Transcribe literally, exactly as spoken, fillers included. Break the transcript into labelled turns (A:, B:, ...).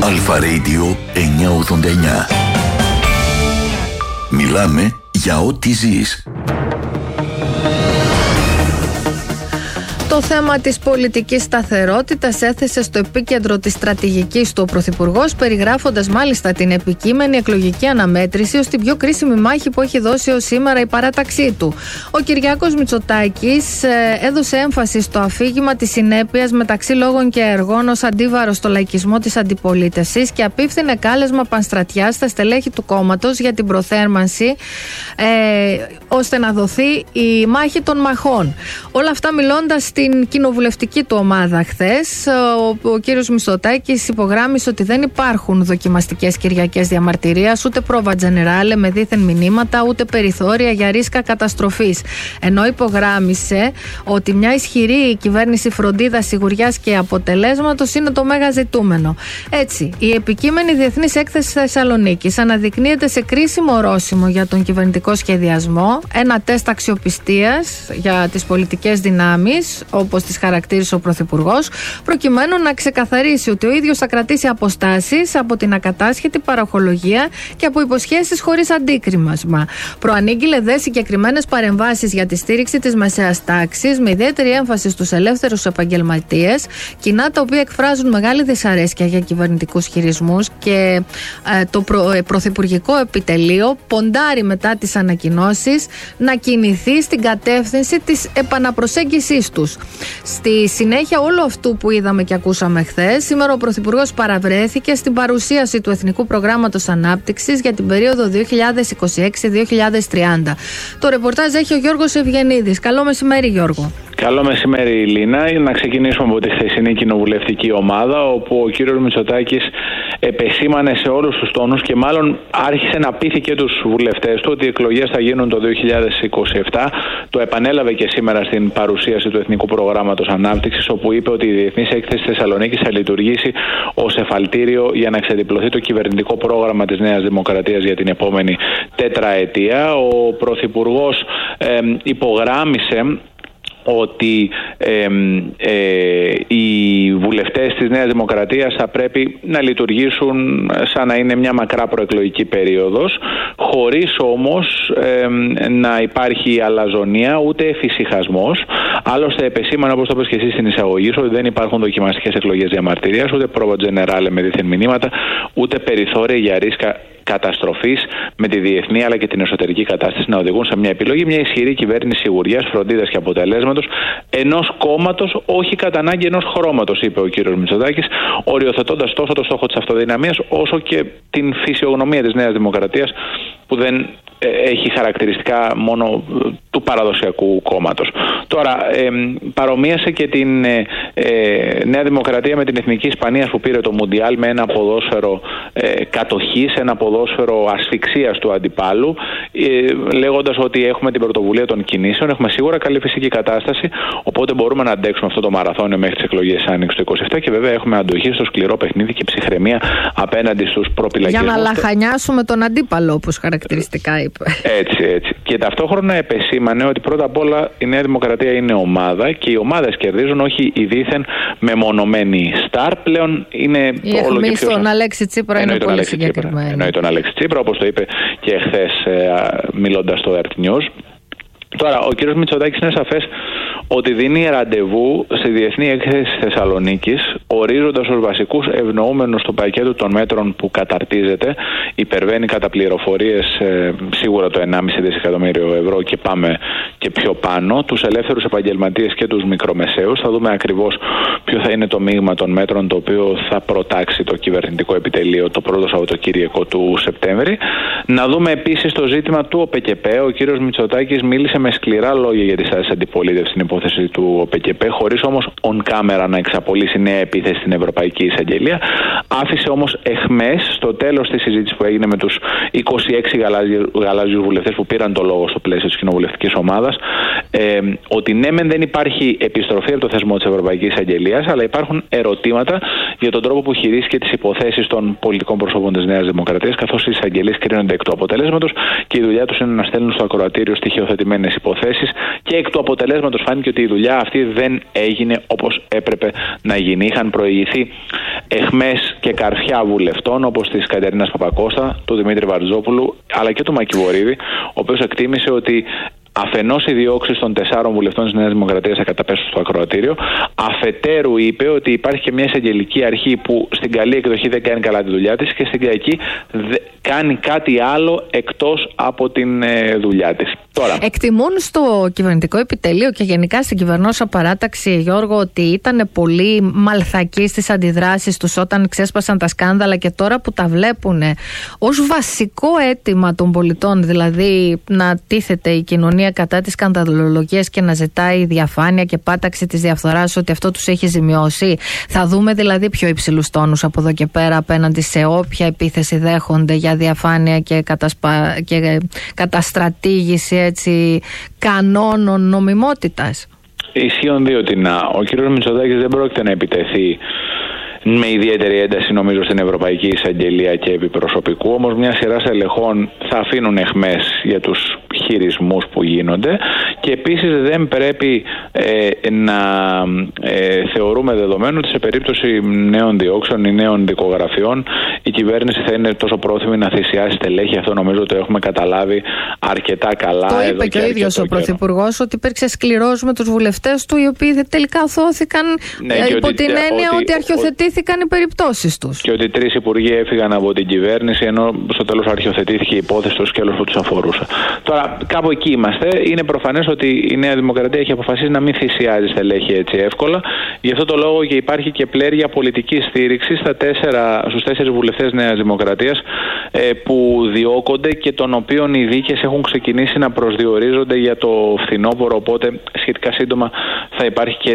A: Αλφα Radio εννιακόσια ογδόντα εννιά. Μιλάμε για ό,τι ζεις.
B: Το θέμα της πολιτικής σταθερότητας έθεσε στο επίκεντρο της στρατηγικής του ο Πρωθυπουργός, περιγράφοντας μάλιστα την επικείμενη εκλογική αναμέτρηση ως την πιο κρίσιμη μάχη που έχει δώσει ως σήμερα η παράταξή του. Ο Κυριάκος Μητσοτάκης έδωσε έμφαση στο αφήγημα της συνέπειας μεταξύ λόγων και έργων ως αντίβαρο στο λαϊκισμό της αντιπολίτευσης και απίφθινε κάλεσμα πανστρατιάς στα στελέχη του κόμματος για την προθέρμανση ε, ώστε να δοθεί η μάχη των μαχών. Όλα αυτά μιλώντας στην κοινοβουλευτική του ομάδα χθες, ο, ο κύριος Μητσοτάκης υπογράμμισε ότι δεν υπάρχουν δοκιμαστικές Κυριακές διαμαρτυρίας, ούτε πρόβα τζενεράλε με δίθεν μηνύματα, ούτε περιθώρια για ρίσκα καταστροφής. Ενώ υπογράμμισε ότι μια ισχυρή κυβέρνηση φροντίδας, σιγουριάς και αποτελέσματος είναι το μέγα ζητούμενο. Έτσι, η επικείμενη Διεθνής Έκθεση Θεσσαλονίκης αναδεικνύεται σε κρίσιμο ορόσημο για τον κυβερνητικό σχεδιασμό, ένα τεστ αξιοπιστίας για τις πολιτικές δυνάμεις, όπως τις χαρακτήρισε ο Πρωθυπουργός, προκειμένου να ξεκαθαρίσει ότι ο ίδιος θα κρατήσει αποστάσεις από την ακατάσχετη παροχολογία και από υποσχέσεις χωρίς αντίκριμασμα. Προανήγγειλε δε συγκεκριμένες παρεμβάσεις για τη στήριξη της μεσαίας τάξης, με ιδιαίτερη έμφαση στους ελεύθερους επαγγελματίες, κοινά τα οποία εκφράζουν μεγάλη δυσαρέσκεια για κυβερνητικούς χειρισμούς και ε, το προ, ε, Πρωθυπουργικό Επιτελείο ποντάρει μετά τις ανακοινώσεις να κινηθεί στην κατεύθυνση της επαναπροσέγγισης τους. Στη συνέχεια όλου αυτού που είδαμε και ακούσαμε χθες, σήμερα ο Πρωθυπουργός παραβρέθηκε στην παρουσίαση του Εθνικού Προγράμματος Ανάπτυξης για την περίοδο δύο χιλιάδες είκοσι έξι με δύο χιλιάδες τριάντα. Το ρεπορτάζ έχει ο Γιώργος Ευγενίδης. Καλό μεσημέρι, Γιώργο.
C: Καλό μεσημέρι, Λίνα. Να ξεκινήσουμε από τη χθεσινή κοινοβουλευτική ομάδα, όπου ο κύριος Μητσοτάκης επεσήμανε σε όλους τους τόνους και μάλλον άρχισε να πείθει και τους βουλευτές του ότι οι εκλογές θα γίνουν το δύο χιλιάδες είκοσι επτά. Το επανέλαβε και σήμερα στην παρουσίαση του Εθνικού Προγράμματος Ανάπτυξης, όπου είπε ότι η Διεθνής Έκθεση Θεσσαλονίκης θα λειτουργήσει ως εφαλτήριο για να ξεδιπλωθεί το κυβερνητικό πρόγραμμα της Νέας Δημοκρατίας για την επόμενη τετραετία. Ο Πρωθυπουργός ε, υπογράμμισε ότι ε, ε, οι βουλευτές της Νέας Δημοκρατίας θα πρέπει να λειτουργήσουν σαν να είναι μια μακρά προεκλογική περίοδος, χωρίς όμως ε, να υπάρχει αλαζονία ούτε εφησυχασμός. Άλλωστε επεσήμανε, όπως το είπες και εσύ στην εισαγωγή σου, ότι δεν υπάρχουν δοκιμαστικές εκλογές διαμαρτυρίας, ούτε πρόβα τζενεράλε με δίθεν μηνύματα, ούτε περιθώρια για ρίσκα καταστροφής με τη διεθνή αλλά και την εσωτερική κατάσταση να οδηγούν σε μια επιλογή, μια ισχυρή κυβέρνηση σιγουριάς, φροντίδας και αποτελέσματος ενός κόμματος, όχι κατά ανάγκη ενός χρώματος, είπε ο κύριος Μητσοτάκης, οριοθετώντας τόσο το στόχο της αυτοδυναμίας όσο και την φυσιογνωμία της Νέας Δημοκρατίας, που δεν ε, έχει χαρακτηριστικά μόνο ε, του παραδοσιακού κόμματος. Τώρα, ε, παρομοίασε και την ε, ε, Νέα Δημοκρατία με την Εθνική Ισπανίας που πήρε το Μουντιάλ με ένα ποδόσφαιρο ε, κατοχής, ένα ποδόσφαιρο ασφυξίας του αντιπάλου, ε, λέγοντας ότι έχουμε την πρωτοβουλία των κινήσεων, έχουμε σίγουρα καλή φυσική κατάσταση, οπότε μπορούμε να αντέξουμε αυτό το μαραθώνιο μέχρι τις εκλογές Άνοιξη του είκοσι επτά και βέβαια έχουμε αντοχή στο σκληρό παιχνίδι και ψυχραιμία απέναντι στους προπυλακισμούς.
B: Για να λαχανιάσουμε τον αντίπαλο, όπως χαρακτηριστικά είπε.
C: Έτσι, έτσι. Και ταυτόχρονα επεσήμανε ότι πρώτα απ' όλα η Νέα Δημοκρατία είναι ομάδα και οι ομάδες κερδίζουν, όχι η δίθεν μεμονωμένη στάρ. Πλέον είναι
B: η
C: το όλο και πιο
B: στον Αλέξη Τσίπρα είναι πολύ συγκεκριμένη.
C: Εννοεί τον Αλέξη Τσίπρα, όπως το είπε και χθες ε, μιλώντας στο Earth News. Τώρα, ο κύριος Μητσοτάκης είναι σαφές ότι δίνει ραντεβού στη Διεθνή Έκθεση Θεσσαλονίκης, ορίζοντας ως βασικούς ευνοούμενους του πακέτου των μέτρων που καταρτίζεται, υπερβαίνει κατά πληροφορίες ε, σίγουρα το ενάμιση δισεκατομμύριο ευρώ και πάμε και πιο πάνω, τους ελεύθερους επαγγελματίες και τους μικρομεσαίους. Θα δούμε ακριβώς ποιο θα είναι το μείγμα των μέτρων το οποίο θα προτάξει το κυβερνητικό επιτελείο το πρώτο Σαββατοκύριακο του Σεπτέμβρη. Να δούμε επίσης το ζήτημα του ΟΠΕΚΕΠΕ. Ο κύριος Μητσοτάκης μίλησε με σκληρά λόγια για τη στάση αντιπολίτευση στην υπόθεση του ΟΠΕΚΕΠΕ, χωρίς όμως on camera να εξαπολύσει νέα επίθεση στην Ευρωπαϊκή Εισαγγελία. Άφησε όμως εχμές στο τέλος της συζήτησης που έγινε με τους είκοσι έξι γαλάζιους βουλευτές που πήραν το λόγο στο πλαίσιο της κοινοβουλευτικής ομάδας, ε, ότι ναι, μεν δεν υπάρχει επιστροφή από το θεσμό της Ευρωπαϊκής Εισαγγελίας, αλλά υπάρχουν ερωτήματα για τον τρόπο που χειρίστηκε τις υποθέσεις των πολιτικών προσώπων της Νέας Δημοκρατίας, καθώς οι εισαγγελίες κρίνονται εκ του αποτελέσματος και η δουλειά τους είναι να στέλνουν στο ακροατήριο στοιχειοθετημένες υποθέσεις, και εκ του αποτελέσματος φάνηκε ότι η δουλειά αυτή δεν έγινε όπως έπρεπε να γίνει. Είχαν προηγηθεί εχμές και καρφιά βουλευτών όπως της Κατερίνας Παπακώστα, του Δημήτρη Βαρτζόπουλου αλλά και του Μάκη Βορίδη, ο οποίος εκτίμησε ότι αφενός οι διώξεις των τεσσάρων βουλευτών της Νέας Δημοκρατίας θα καταπέσουν στο ακροατήριο. Αφετέρου είπε ότι υπάρχει και μια εισαγγελική αρχή που στην καλή εκδοχή δεν κάνει καλά τη δουλειά της και στην κακή κάνει κάτι άλλο εκτός από την ε, δουλειά της. Τώρα.
B: Εκτιμούν στο κυβερνητικό επιτελείο και γενικά στην κυβερνόσα παράταξη, Γιώργο, ότι ήταν πολύ μαλθακοί στις αντιδράσεις τους όταν ξέσπασαν τα σκάνδαλα και τώρα που τα βλέπουν ως βασικό αίτημα των πολιτών, δηλαδή να τίθεται η κοινωνία κατά της σκανδαλολογίας και να ζητάει διαφάνεια και πάταξη της διαφθοράς, ότι αυτό τους έχει ζημιώσει. Θα δούμε δηλαδή πιο υψηλούς τόνους από εδώ και πέρα απέναντι σε όποια επίθεση δέχονται για διαφάνεια και, κατασπα... και καταστρατήγηση έτσι, κανόνων νομιμότητας.
C: Ισχύουν δύο τινά. Ο κ. Μητσοτάκης δεν πρόκειται να επιτεθεί με ιδιαίτερη ένταση νομίζω στην Ευρωπαϊκή Εισαγγελία και επί προσωπικού, όμως μια σειρά στελεχών θα αφήνουν εχμές για τους χειρισμούς που γίνονται και επίσης δεν πρέπει ε, να ε, θεωρούμε δεδομένο ότι σε περίπτωση νέων διώξεων ή νέων δικογραφιών η κυβέρνηση θα είναι τόσο πρόθυμη να θυσιάσει στελέχη. Αυτό νομίζω το έχουμε καταλάβει αρκετά καλά.
B: Το
C: εδώ
B: είπε και, και ο ίδιος ο Πρωθυπουργός ότι υπήρξε σκληρός με τους βουλευτές του, οι οποίοι τελικά αθώθηκαν ναι, ε, υπό ότι, την έννοια ότι, ότι αρχιοθετήθηκαν οι περιπτώσεις τους.
C: Και ότι τρεις υπουργοί έφυγαν από την κυβέρνηση ενώ στο τέλος αρχιοθετήθηκε η υπόθεση στο σκέλος που τους αφορούσε. Τώρα κάπου εκεί είμαστε. Είναι προφανές ότι η Νέα Δημοκρατία έχει αποφασίσει να μην θυσιάζει στελέχη έτσι εύκολα. Γι' αυτό το λόγο και υπάρχει και πλέρια πολιτική στήριξη στα τέσσερα, στους τέσσερις βουλευτές Νέας Δημοκρατίας ε, που διώκονται και των οποίων οι δίκες έχουν ξεκινήσει να προσδιορίζονται για το φθινόπωρο. Οπότε σχετικά σύντομα θα υπάρχει και